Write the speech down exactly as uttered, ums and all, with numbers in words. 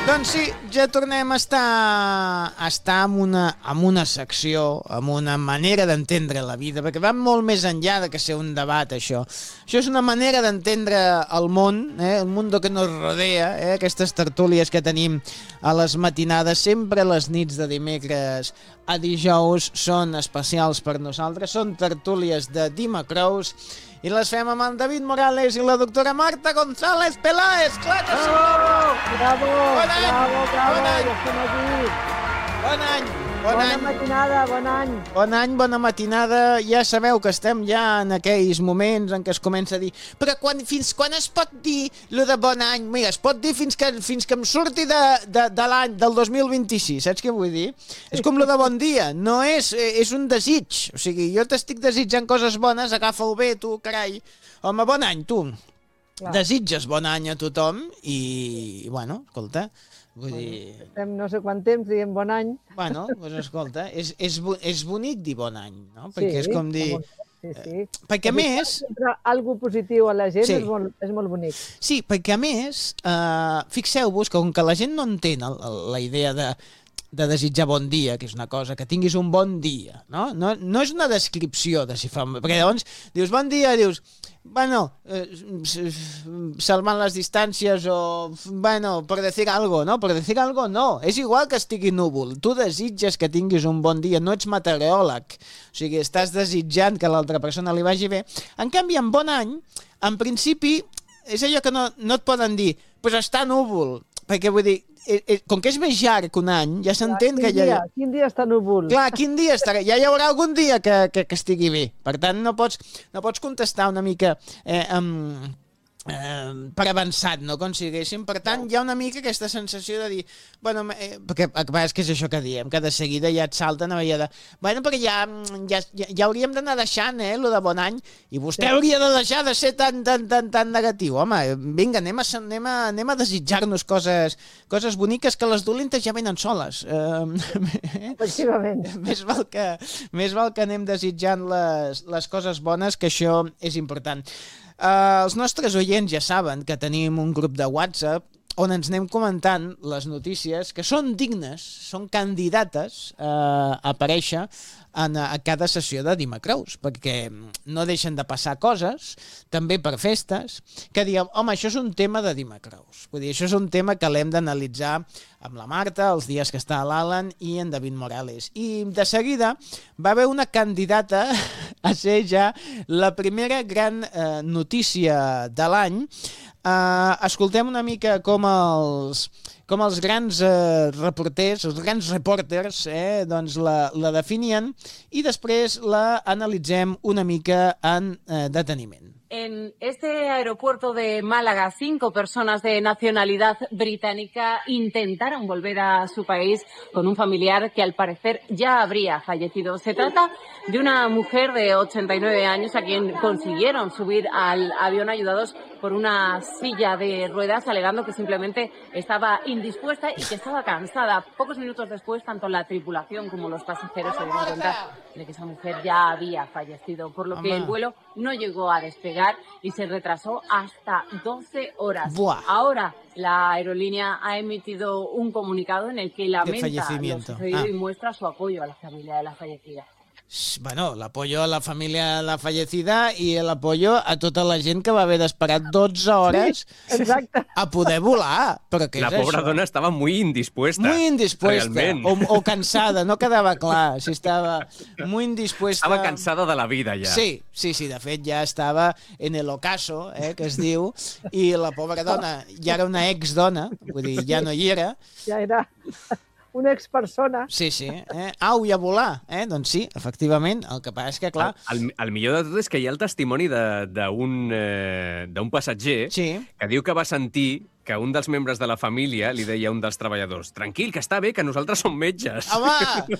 Doncs sí, ja tornem a estar, a estar en, una, en una secció, en una manera d'entendre la vida, perquè va molt més enllà de que ser un debat, això. Això és una manera d'entendre el món, eh, el món que nos rodea, eh, aquestes tertúlies que tenim a les matinades, sempre a les nits de dimecres a dijous, són especials per nosaltres, són tertúlies de Dimecrous, i les fem amb en David Morales i la doctora Marta González Peláez. Clar que sí! Bravo! Bon any! Bravo, bravo! Bon any! Ja estem aquí! Bon any! Bon Bona any! matinada, bon any! Bon any, bona matinada. Ja sabeu que estem ja en aquells moments en què es comença a dir però quan, fins quan es pot dir lo de bon any? Mira, es pot dir fins que, fins que em surti de, de, de l'any del dos mil vint-i-sis, saps què vull dir? És com lo de bon dia, no és, és un desig. O sigui, jo t'estic desitjant coses bones, agafa-ho bé, tu, carai. Home, bon any, tu. Clar. Desitges bon any a tothom i, bueno, escolta, vull bueno, dir... Estem no sé quant temps dient bon any. Bueno, doncs escolta, és, és, és bonic dir bon any, no? Perquè sí, és com dir... Sí, sí. Perquè a més... Algo positiu a la gent sí. és, molt, és molt bonic. Sí, perquè a més, eh, fixeu-vos que com que la gent no entén el, el, la idea de, de desitjar bon dia, que és una cosa, que tinguis un bon dia, no? No, no és una descripció de si fa... Perquè llavors dius bon dia, dius... Bueno, eh, salvant les distàncies o, bueno, per decir algo, no? Per decir algo no, és igual que estigui núvol, tu desitges que tinguis un bon dia, no ets meteoròleg, o sigui, estàs desitjant que l'altra persona li vagi bé. En canvi, en bon any, en principi, és allò que no, no et poden dir, pues està núvol, perquè vull dir, eh, eh, com que és més llarg que un any, ja s'entén que ja... Dia, quin dia està núvol? Clar, quin dia estarà? Ja hi haurà algun dia que, que, que estigui bé. Per tant, no pots, no pots contestar una mica eh, amb, eh, per avançat, no? Com si diguéssim. Per tant, hi ha una mica aquesta sensació de dir... Bueno, eh, perquè és que és això que diem, que de seguida ja et salten a veure de... Bueno, perquè ja, ja, ja, ja hauríem d'anar deixant, eh, lo de bon any, i vostè sí. hauria de deixar de ser tan, tan, tan, tan negatiu. Home, vinga, anem a, anem a, anem a desitjar-nos coses, coses boniques, que les dolentes ja venen soles. Eh, Efectivament. més, val que, més val que anem desitjant les, les coses bones, que això és important. Uh, els nostres oients ja saben que tenim un grup de WhatsApp on ens anem comentant les notícies que són dignes, són candidates uh, a aparèixer en, a cada sessió de Dimecrous, perquè no deixen de passar coses, també per festes, que diem, home, això és un tema de Dimecrous. Vull dir, això és un tema que l'hem d'analitzar amb la Marta, els dies que està l'Alan i en David Morales. I de seguida va haver una candidata a ser ja la primera gran eh, notícia de l'any. Uh, escoltem una mica com els, com els grans uh, reporters, els grans reporters, eh, doncs la, la definien i després la analitzem una mica en uh, deteniment. En este aeropuerto de Málaga, cinco personas de nacionalidad británica intentaron volver a su país con un familiar que al parecer ya habría fallecido. Se trata de una mujer de ochenta y nueve años a quien consiguieron subir al avión ayudados por una silla de ruedas, alegando que simplemente estaba indispuesta y que estaba cansada. Pocos minutos después, tanto la tripulación como los pasajeros se dieron cuenta de que esa mujer ya había fallecido, por lo que el vuelo no llegó a despegar y se retrasó hasta doce horas. Buah. Ahora la aerolínea ha emitido un comunicado en el que lamenta lo sucedido ah. y muestra su apoyo a la familia de la fallecida. Bueno, el apoyo a la família de la fallecida i l'apoyo a tota la gent que va haver d'esperar dotze hores sí, a poder volar. Però què la és pobra això? dona estava muy indispuesta. Muy indispuesta. O, o cansada, no quedava clar si estava muy indispuesta. Estava cansada de la vida ja. Sí, sí, sí, de fet ja estava en el ocaso, eh, que es diu, i la pobra dona ja era una ex-dona, vull dir, ja no hi era. Ja era una expersona. Sí, sí. Eh? Au, i a volar. Eh? Doncs sí, efectivament. El que passa és que, clar... El, el, el millor de tot és que hi ha el testimoni d'un eh, d'un passatger sí. que diu que va sentir que un dels membres de la família li deia a un dels treballadors: tranquil, que està bé, que nosaltres som metges. Home,